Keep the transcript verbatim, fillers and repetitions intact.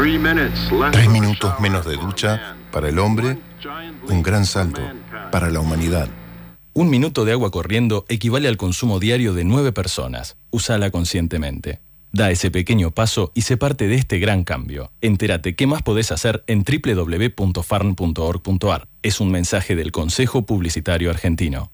Tres minutos menos de ducha para el hombre, un gran salto para la humanidad. Un minuto de agua corriendo equivale al consumo diario de nueve personas. Úsala conscientemente. Da ese pequeño paso y sé parte de este gran cambio. Entérate qué más podés hacer en doble u doble u doble u punto farn punto org punto a r. Es un mensaje del Consejo Publicitario Argentino.